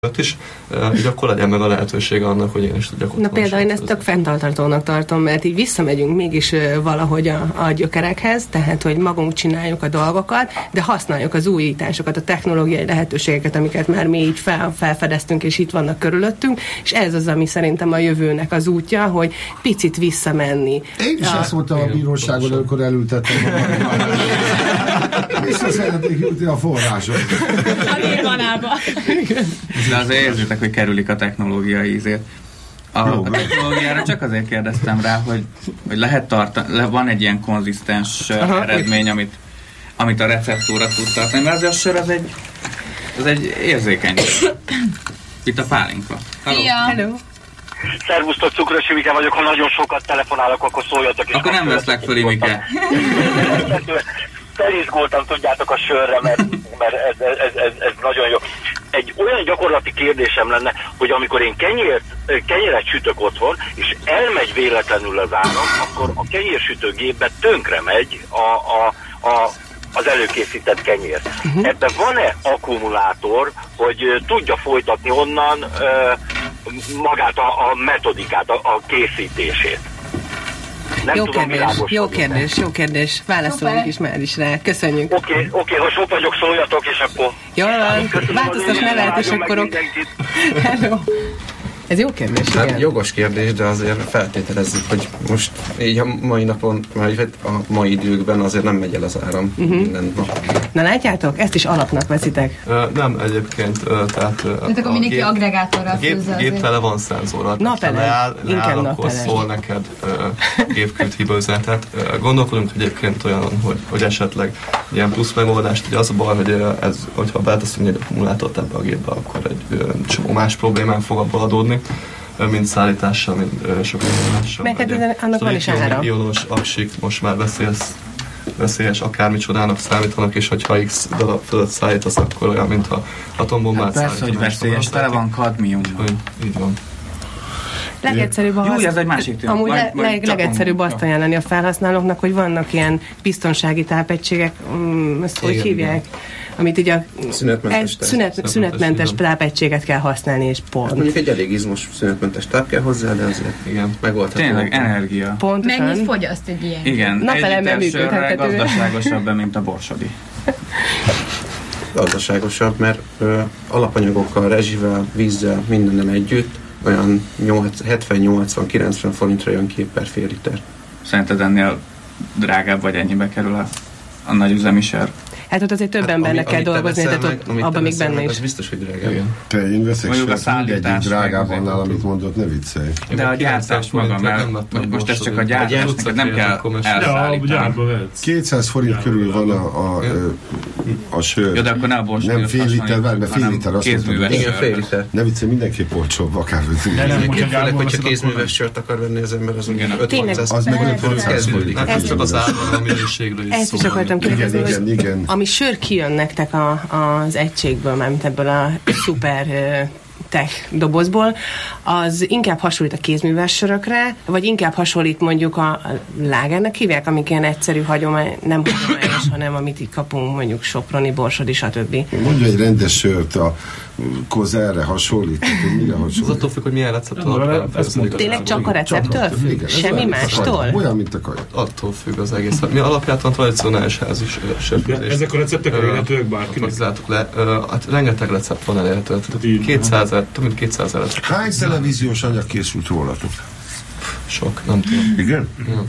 is, így akkor legyen meg a lehetőség annak, hogy én is tudjak otthon. Na például én ezt tök fenntartatónak tartom, mert így visszamegyünk mégis valahogy a gyökerekhez, tehát hogy magunk csináljuk a dolgokat, de használjuk az újításokat, a technológiai lehetőségeket, amiket már mi így felfedeztünk, és itt vannak körülöttünk, és ez az, ami szerintem a jövőnek az útja, hogy picit visszamenni. Én is ezt mondtam a bíróságon, amikor elültettem vissza szeretnék jutni a források. A nirvanába. De azért érzitek, hogy kerülik a technológiai ízét. A technológiára csak azért kérdeztem rá, hogy lehet tartani, van egy ilyen konzisztens eredmény, amit a receptúra tud tartani, mert azért a sör az egy érzékeny. Itt a pálinka. Hello. Szervusztok, Cukros Imike vagyok, ha nagyon sokat telefonálok, akkor szóljatok. Akkor nem veszlek föl, Imike. Felizgultam, tudjátok, a sörre, mert ez nagyon jó. Egy olyan gyakorlati kérdésem lenne, hogy amikor én kenyeret sütök otthon, és elmegy véletlenül az áram, akkor a kenyérsütőgépbe tönkre megy az előkészített kenyér. Ebben van-e akkumulátor, hogy tudja folytatni onnan magát a metodikát, a készítését? Nem Jó tudom, kérdés, jó kérdés. Válaszolunk is már is rá. Köszönjük. Oké, ha sok vagyok, szóljatok, és akkor... Jól van, változtas nevet, és akkor... Hello. Ez jó kérdés, igen. Hát jogos kérdés, de azért feltételezzük, hogy most így a mai napon, a mai időkben azért nem megy el az áram minden nap. Na látjátok? Ezt is alapnak veszitek. Nem egyébként, tehát akkor mindenki agregátorral főzze. Gép tele van szenzorral. Napelem, inkább akkor szól neked gépkült hibőzetet. Gondolkodunk egyébként olyan, hogy esetleg ilyen plusz megoldást, ugye az a baj, hogy hogyha beteszünk egy akkumulátort ebbe a gépbe, akkor egy csomó más problémán fog abból adódni, mint szállítással, mint sok mással. Mert annak van is ára. Ionos aksik most már veszélyes akármicsodának számítanak, és hogyha X darab fölött szállítasz, akkor olyan, mintha atombombát szállítanak. Persze, hogy veszélyes, tele van kadmium. Így van. Legegyszerűbb legegyszerűbb azt ajánlani a felhasználóknak, hogy vannak ilyen tápegységek, ezt hogy hívják? Amit így a szünetmentes tápegységet kell használni, és pont. Hát mondjuk egy elég izmos szünetmentes táp kell hozzá, de azért megoldható. Tényleg energia. Pontosan. Mennyit fogyaszt egy ilyen? Igen, egy liter sörre gazdaságosabb, mint a borsodi. Gazdaságosabb, mert alapanyagokkal, rezsivel, vízzel, mindennem együtt olyan 70-80-90 forintra jön ki per fél liter. Szerinted ennél drágább, vagy ennyibe kerül a nagy üzemi sör? Hát ott azért több embernek kell dolgozni, tehát abban még benne is. Az biztos, hogy drágább. Te én veszek sört, mindegyik drágább annál, amit mondott, ne viccelj. De a gyártás maga, mert most ez csak a gyártás, nem kell elszállítani. 200 forint körül van a sör. Jó, de akkor ne a borsodihoz nem fél liter, várj, mert fél liter azt mondtad. Igen, fél liter. Ne viccelj, mindenképp olcsóbb, akár főleg, hogyha kézműves sört akar venni az ember, az 500. Az meg 500 forint. Ez csak az árban, a minőségről is szól. Ezt is akartam kérdezni, igen. Ami sör kijön nektek az egységből, mármint ebből a szuper tech dobozból, az inkább hasonlít a kézműves sörökre, vagy inkább hasonlít mondjuk a lágernek hívják, amik ilyen egyszerű hagyomány, nem hagyományos, hanem amit itt kapunk, mondjuk soproni, borsodi, stb. Mondja egy rendes sört, a kozerre hasonlít, mire hasonlít? Az attól függ, hogy milyen recept alapján. Tényleg csak a recepttől függ? Semmi mástól? Olyan, mint a kaja. Attól függ az egész. Mi alapján tradicionális házi sörfőzés. Ezek a receptek elérhetőek bárkinek? Láttuk le, rengeteg recept van elérhető. Több mint 200 recept. Hány televíziós anyag készült rólatok? Sok, nem tudom. Igen?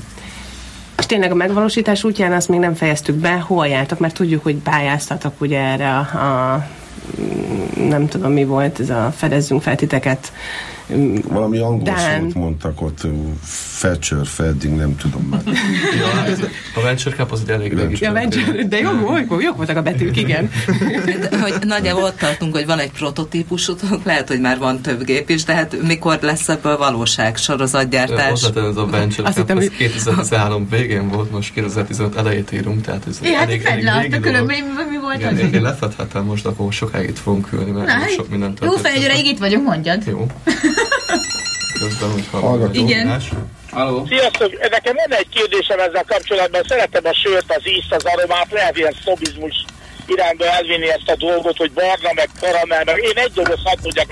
És tényleg a megvalósítás útján azt még nem fejeztük be, hol jártak, mert tudjuk, hogy pályáztatok ugye erre a nem tudom mi volt, ez a fedezzünk fel titeket. Valami angol szót mondtak ott, Thatcher, Fedding, nem tudom már. A Venture Cup az egy elég régi. De jók voltak a betűk, igen. Hogy nagyjából ott tartunk, hogy van egy prototípusotok, lehet, hogy már van több gép is, de hát mikor lesz ebből valóság, sorozatgyártás? Hozzátenni ez a Venture Cup, ez 2013 végén volt, most 2015 elejét írunk, tehát ez elég régi dolog. Mi volt? Én lefedhetem most, akkor sokáig itt fogunk ülni, mert sok mindent jó fejegyőre, itt vagyok, mondjad. Jó. Közben, hogy hallgatom. Igen. Halló. Sziasztok! Nekem van egy kérdésem ezzel kapcsolatban. Szeretem a sört, az ízt, az aromát, lehet ilyen sznobizmus irányba elvinni ezt a dolgot, hogy barna, meg karamell, meg én egy dolgot hadd mondjak